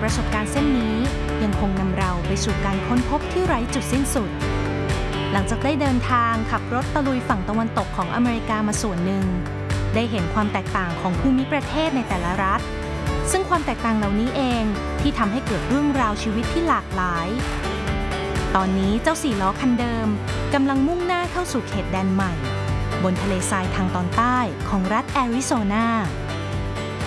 ประสบการณ์เส้นนี้ยังคงนำเราไปสู่การค้นพบที่ไร้จุดสิ้นสุดหลังจากได้เดินทางขับรถตะลุยฝั่งตะวันตกของอเมริกามาส่วนหนึ่งได้เห็นความแตกต่างของภูมิประเทศในแต่ละรัฐซึ่งความแตกต่างเหล่านี้เองที่ทำให้เกิดเรื่องราวชีวิตที่หลากหลายตอนนี้เจ้า4ล้อคันเดิมกำลังมุ่งหน้าเข้าสู่เขตแดนใหม่บนทะเลทรายทางตอนใต้ของรัฐแอริโซนา